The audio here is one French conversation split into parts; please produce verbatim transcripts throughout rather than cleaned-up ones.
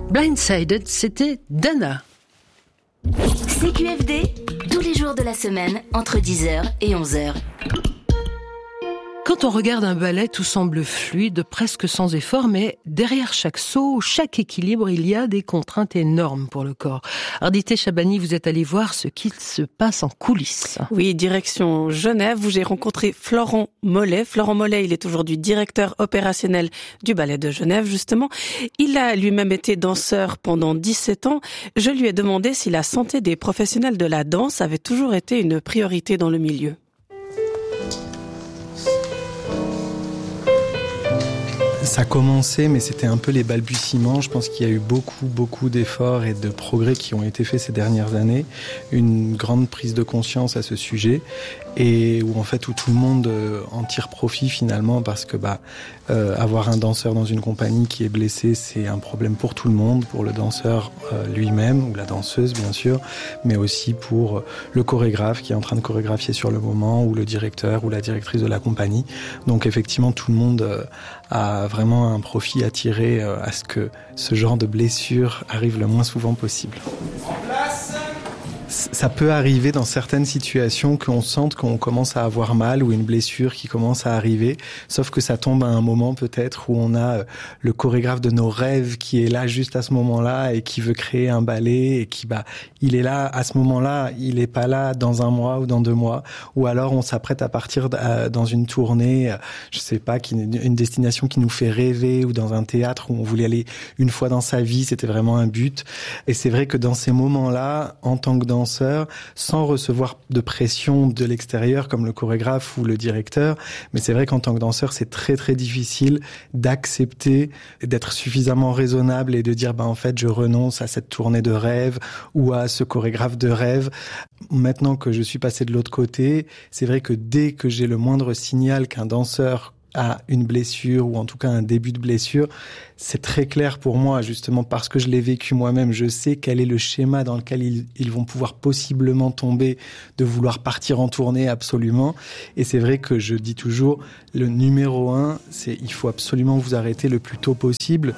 Blindsided, c'était Dana. C Q F D, tous les jours de la semaine, entre dix heures et onze heures. Quand on regarde un ballet, tout semble fluide, presque sans effort, mais derrière chaque saut, chaque équilibre, il y a des contraintes énormes pour le corps. Ardité Chabani, vous êtes allé voir ce qu'il se passe en coulisses. Oui, direction Genève, où j'ai rencontré Florent Mollet. Florent Mollet, il est aujourd'hui directeur opérationnel du Ballet de Genève, justement. Il a lui-même été danseur pendant dix-sept ans. Je lui ai demandé si la santé des professionnels de la danse avait toujours été une priorité dans le milieu. Ça a commencé, mais c'était un peu les balbutiements. Je pense qu'il y a eu beaucoup, beaucoup d'efforts et de progrès qui ont été faits ces dernières années. Une grande prise de conscience à ce sujet et où en fait où tout le monde en tire profit finalement parce que bah euh, avoir un danseur dans une compagnie qui est blessé, c'est un problème pour tout le monde, pour le danseur euh, lui-même ou la danseuse bien sûr, mais aussi pour le chorégraphe qui est en train de chorégraphier sur le moment ou le directeur ou la directrice de la compagnie. Donc effectivement tout le monde euh, a vraiment un profit à tirer euh, à ce que ce genre de blessure arrive le moins souvent possible. Ça peut arriver dans certaines situations qu'on sente qu'on commence à avoir mal ou une blessure qui commence à arriver, sauf que ça tombe à un moment peut-être où on a le chorégraphe de nos rêves qui est là juste à ce moment-là et qui veut créer un ballet et qui bah il est là à ce moment-là, il est pas là dans un mois ou dans deux mois, ou alors on s'apprête à partir dans une tournée, je sais pas, qui une destination qui nous fait rêver ou dans un théâtre où on voulait aller une fois dans sa vie, c'était vraiment un but. Et c'est vrai que dans ces moments-là, en tant que danseur, sans recevoir de pression de l'extérieur comme le chorégraphe ou le directeur. Mais c'est vrai qu'en tant que danseur, c'est très très difficile d'accepter, d'être suffisamment raisonnable et de dire bah en fait je renonce à cette tournée de rêve ou à ce chorégraphe de rêve. Maintenant que je suis passé de l'autre côté, c'est vrai que dès que j'ai le moindre signal qu'un danseur à une blessure ou en tout cas un début de blessure, c'est très clair pour moi justement parce que je l'ai vécu moi-même. Je sais quel est le schéma dans lequel ils, ils vont pouvoir possiblement tomber, de vouloir partir en tournée absolument. Et c'est vrai que je dis toujours, le numéro un, c'est il faut absolument vous arrêter le plus tôt possible.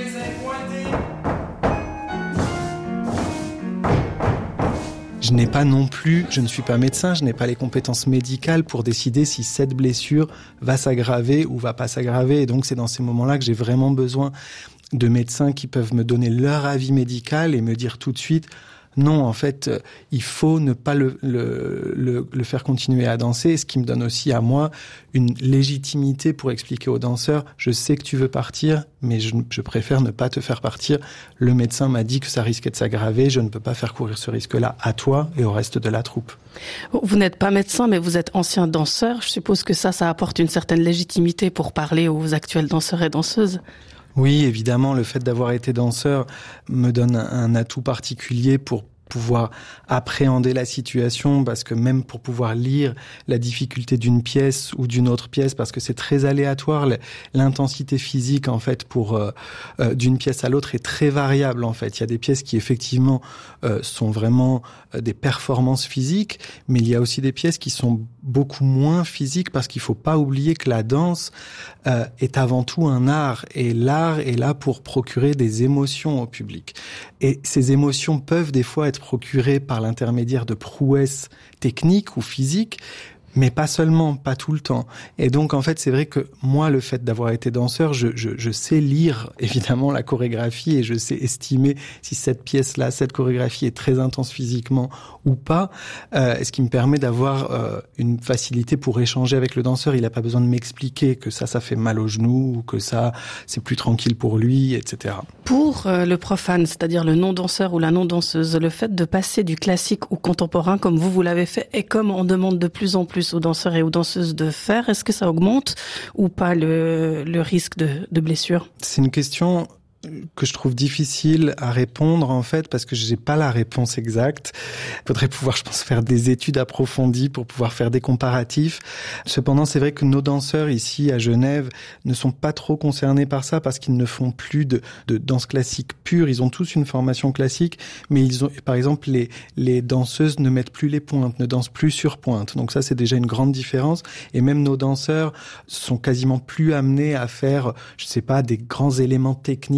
Je n'ai pas non plus, je ne suis pas médecin, je n'ai pas les compétences médicales pour décider si cette blessure va s'aggraver ou va pas s'aggraver. Et donc, c'est dans ces moments-là que j'ai vraiment besoin de médecins qui peuvent me donner leur avis médical et me dire tout de suite non, en fait, il faut ne pas le, le, le, le faire continuer à danser, ce qui me donne aussi à moi une légitimité pour expliquer aux danseurs, je sais que tu veux partir, mais je, je préfère ne pas te faire partir. Le médecin m'a dit que ça risquait de s'aggraver, je ne peux pas faire courir ce risque-là à toi et au reste de la troupe. Vous n'êtes pas médecin, mais vous êtes ancien danseur. Je suppose que ça, ça apporte une certaine légitimité pour parler aux actuels danseurs et danseuses. Oui, évidemment, le fait d'avoir été danseur me donne un atout particulier pour pouvoir appréhender la situation, parce que même pour pouvoir lire la difficulté d'une pièce ou d'une autre pièce, parce que c'est très aléatoire, l'intensité physique en fait pour euh, euh, d'une pièce à l'autre est très variable en fait. Il y a des pièces qui effectivement euh, sont vraiment euh, des performances physiques, mais il y a aussi des pièces qui sont beaucoup moins physiques parce qu'il faut pas oublier que la danse euh, est avant tout un art et l'art est là pour procurer des émotions au public. Et ces émotions peuvent des fois être procurées par l'intermédiaire de prouesses techniques ou physiques, mais pas seulement, pas tout le temps. Et donc, en fait, c'est vrai que moi, le fait d'avoir été danseur, je, je, je sais lire, évidemment, la chorégraphie et je sais estimer si cette pièce-là, cette chorégraphie est très intense physiquement ou pas, euh, ce qui me permet d'avoir euh, une facilité pour échanger avec le danseur. Il n'a pas besoin de m'expliquer que ça, ça fait mal au genou ou que ça, c'est plus tranquille pour lui, et cetera. Pour euh, le profane, c'est-à-dire le non-danseur ou la non-danseuse, le fait de passer du classique au contemporain, comme vous, vous l'avez fait, et comme on demande de plus en plus aux danseurs et aux danseuses de faire, est-ce que ça augmente ou pas le, le risque de, de blessure? C'est une question que je trouve difficile à répondre en fait parce que j'ai pas la réponse exacte. Il faudrait pouvoir, je pense, faire des études approfondies pour pouvoir faire des comparatifs. Cependant, c'est vrai que nos danseurs ici à Genève ne sont pas trop concernés par ça parce qu'ils ne font plus de, de danse classique pure. Ils ont tous une formation classique, mais ils ont, par exemple, les les danseuses ne mettent plus les pointes, ne dansent plus sur pointe. Donc ça, c'est déjà une grande différence. Et même nos danseurs sont quasiment plus amenés à faire, je sais pas, des grands éléments techniques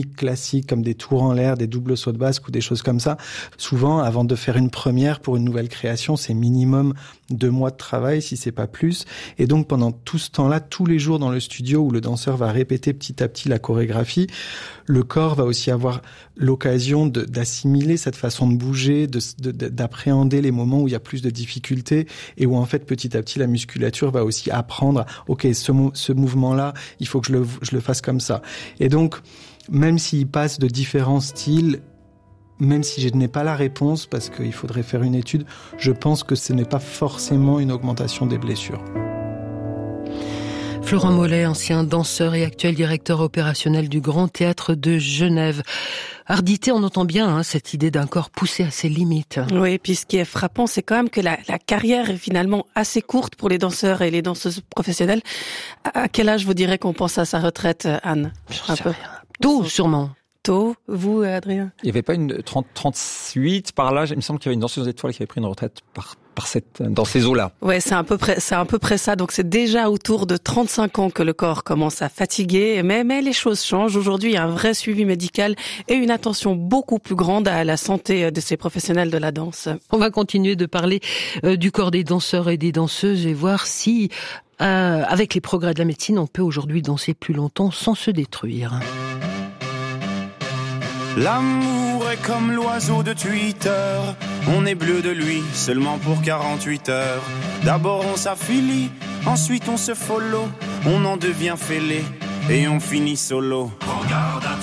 techniques classiques comme des tours en l'air, des doubles sauts de basque ou des choses comme ça, souvent, avant de faire une première pour une nouvelle création, c'est minimum deux mois de travail, si c'est pas plus. Et donc, pendant tout ce temps-là, tous les jours dans le studio où le danseur va répéter petit à petit la chorégraphie, le corps va aussi avoir l'occasion de, d'assimiler cette façon de bouger, de, de, d'appréhender les moments où il y a plus de difficultés et où en fait petit à petit la musculature va aussi apprendre, ok, ce, ce mouvement-là, il faut que je le, je le fasse comme ça. Et donc, même s'il passe de différents styles, même si je n'ai pas la réponse, parce qu'il faudrait faire une étude, je pense que ce n'est pas forcément une augmentation des blessures. Florent Mollet, ancien danseur et actuel directeur opérationnel du Grand Théâtre de Genève. Ardité, on entend bien hein, cette idée d'un corps poussé à ses limites. Oui, et puis ce qui est frappant, c'est quand même que la, la carrière est finalement assez courte pour les danseurs et les danseuses professionnelles. À quel âge vous direz qu'on pense à sa retraite, Anne? Un peu. Tôt, sûrement. Tôt, vous, Adrien? Il n'y avait pas une trente, trente-huit par là. Il me semble qu'il y avait une danseuse étoile qui avait pris une retraite par, par cette, dans ces eaux-là. Ouais, c'est à peu près, c'est à peu près ça. Donc c'est déjà autour de trente-cinq ans que le corps commence à fatiguer. Mais, mais les choses changent. Aujourd'hui, il y a un vrai suivi médical et une attention beaucoup plus grande à la santé de ces professionnels de la danse. On va continuer de parler euh, du corps des danseurs et des danseuses et voir si, euh, avec les progrès de la médecine, on peut aujourd'hui danser plus longtemps sans se détruire. L'amour est comme l'oiseau de Twitter, on est bleu de lui seulement pour quarante-huit heures. D'abord on s'affilie, ensuite on se follow, on en devient fêlé et on finit solo. Regarde